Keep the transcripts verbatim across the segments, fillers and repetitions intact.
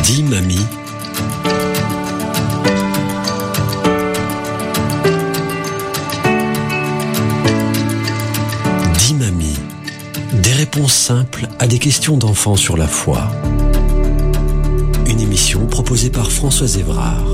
Dis mamie. Dis mamie. Des réponses simples à des questions d'enfants sur la foi. Une émission proposée par Françoise Évrard.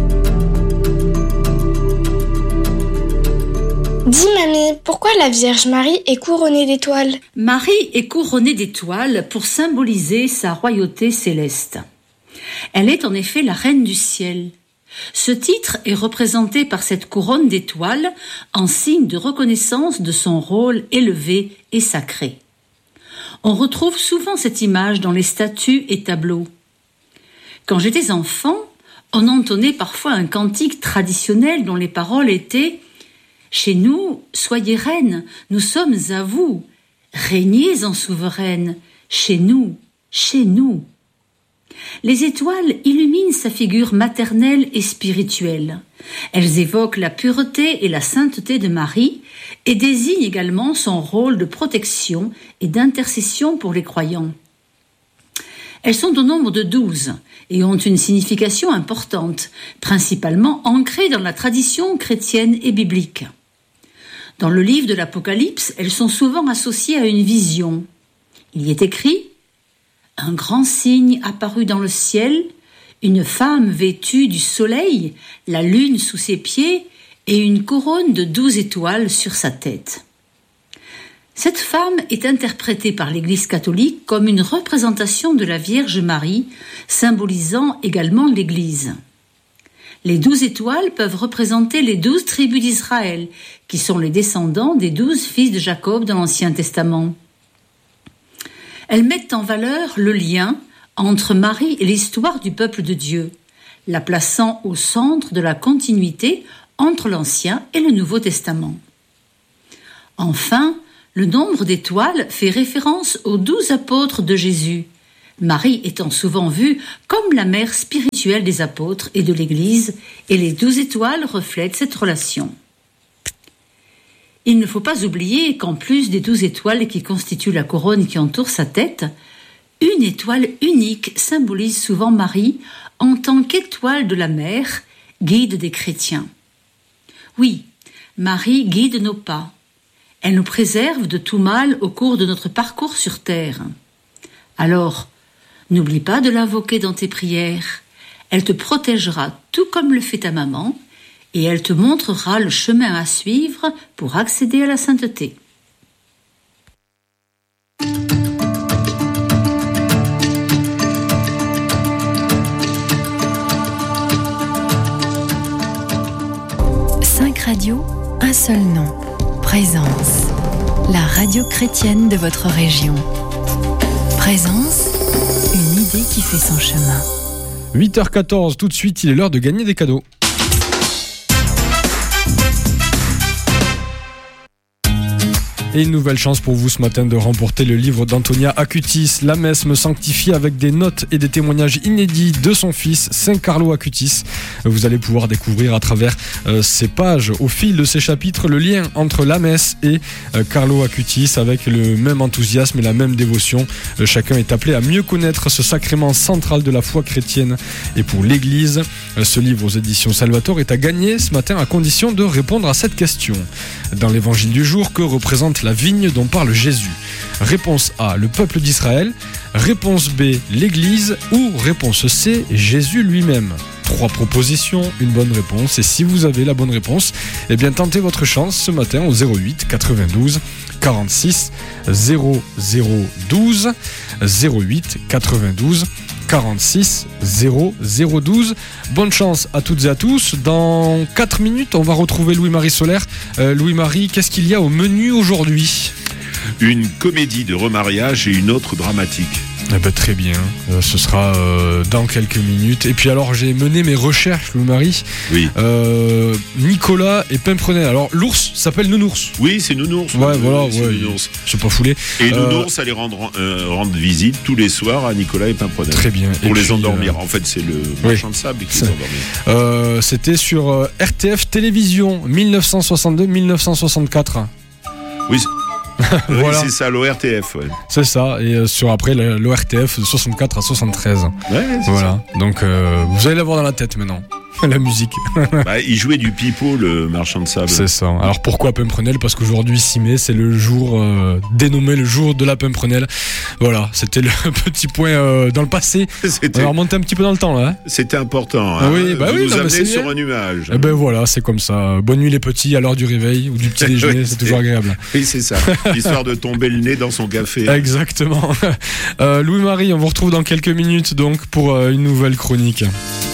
Dis mamie, pourquoi la Vierge Marie est couronnée d'étoiles ? Marie est couronnée d'étoiles pour symboliser sa royauté céleste. Elle est en effet la reine du ciel. Ce titre est représenté par cette couronne d'étoiles en signe de reconnaissance de son rôle élevé et sacré. On retrouve souvent cette image dans les statues et tableaux. Quand j'étais enfant, on entonnait parfois un cantique traditionnel dont les paroles étaient « Chez nous, soyez reine, nous sommes à vous, régnez en souveraine, chez nous, chez nous ». Les étoiles illuminent sa figure maternelle et spirituelle. Elles évoquent la pureté et la sainteté de Marie et désignent également son rôle de protection et d'intercession pour les croyants. Elles sont au nombre de douze et ont une signification importante, principalement ancrée dans la tradition chrétienne et biblique. Dans le livre de l'Apocalypse, elles sont souvent associées à une vision. Il y est écrit « Un grand signe apparut dans le ciel, une femme vêtue du soleil, la lune sous ses pieds et une couronne de douze étoiles sur sa tête. » Cette femme est interprétée par l'Église catholique comme une représentation de la Vierge Marie, symbolisant également l'Église. Les douze étoiles peuvent représenter les douze tribus d'Israël, qui sont les descendants des douze fils de Jacob dans l'Ancien Testament. Elles mettent en valeur le lien entre Marie et l'histoire du peuple de Dieu, la plaçant au centre de la continuité entre l'Ancien et le Nouveau Testament. Enfin, le nombre d'étoiles fait référence aux douze apôtres de Jésus, Marie étant souvent vue comme la mère spirituelle des apôtres et de l'Église, et les douze étoiles reflètent cette relation. Il ne faut pas oublier qu'en plus des douze étoiles qui constituent la couronne qui entoure sa tête, une étoile unique symbolise souvent Marie en tant qu'étoile de la mer, guide des chrétiens. Oui, Marie guide nos pas. Elle nous préserve de tout mal au cours de notre parcours sur terre. Alors, n'oublie pas de l'invoquer dans tes prières. Elle te protégera tout comme le fait ta maman, et elle te montrera le chemin à suivre pour accéder à la sainteté. Cinq radios, un seul nom. Présence, la radio chrétienne de votre région. Présence, une idée qui fait son chemin. huit heures quatorze, tout de suite, il est l'heure de gagner des cadeaux. Et une nouvelle chance pour vous ce matin de remporter le livre d'Antonia Acutis, La messe me sanctifie, avec des notes et des témoignages inédits de son fils, Saint Carlo Acutis. Vous allez pouvoir découvrir à travers euh, ces pages, au fil de ces chapitres, le lien entre la messe et euh, Carlo Acutis, avec le même enthousiasme et la même dévotion. Euh, chacun est appelé à mieux connaître ce sacrement central de la foi chrétienne et pour l'Église. Euh, ce livre aux éditions Salvatore est à gagner ce matin à condition de répondre à cette question. Dans l'évangile du jour, que représente la vigne dont parle Jésus? Réponse A, le peuple d'Israël. Réponse B, l'Église. Ou réponse C, Jésus lui-même. Trois propositions, une bonne réponse. Et si vous avez la bonne réponse, eh bien tentez votre chance ce matin au zéro huit quatre-vingt-douze quarante-six zéro zéro douze zéro huit quatre-vingt-douze quarante-six zéro zéro douze. Bonne chance à toutes et à tous. Dans quatre minutes, on va retrouver Louis-Marie Solaire. Euh, Louis-Marie, qu'est-ce qu'il y a au menu aujourd'hui? Une comédie de remariage et une autre dramatique. Eh ben, très bien, euh, ce sera euh, dans quelques minutes. Et puis alors, j'ai mené mes recherches, Louis-Marie. Oui. Euh, Nicolas et Pimprenel. Alors, l'ours s'appelle Nounours. Oui, c'est Nounours. Ouais, oui, voilà, c'est ouais, Nounours. Je pas foulé. Et euh, Nounours allait rendre, euh, rendre visite tous les soirs à Nicolas et Pimprenel. Très bien. Pour et les puis, endormir. Euh... En fait, c'est le marchand de sable qui les endormit. Euh, c'était sur euh, R T F Télévision, dix-neuf cent soixante-deux dix-neuf cent soixante-quatre. Oui, Oui, Voilà. c'est ça, l'O R T F. Ouais. C'est ça, et euh, sur après l'O R T F de soixante-quatre à soixante-treize. Ouais, c'est Voilà, donc euh, vous allez l'avoir dans la tête maintenant. La musique. ça. Bah, il jouait du pipeau, le marchand de sable. C'est ça. Alors pourquoi Pimprenel ? Parce qu'aujourd'hui, six mai, c'est le jour euh, dénommé le jour de la Pimprenel. Voilà, c'était le petit point euh, dans le passé. On C'était, va remonter un petit peu dans le temps là. Hein. c'était important. Hein. Oui, bah Vous oui, nous non, mais amenez c'est sur bien. un nuage. Eh ben voilà, c'est comme ça. Bonne nuit les petits à l'heure du réveil ou du petit déjeuner, Oui, c'est c'est- toujours agréable. Oui, c'est ça. Histoire de tomber le nez dans son café. Exactement. Euh, Louis-Marie, on vous retrouve dans quelques minutes donc pour euh, une nouvelle chronique.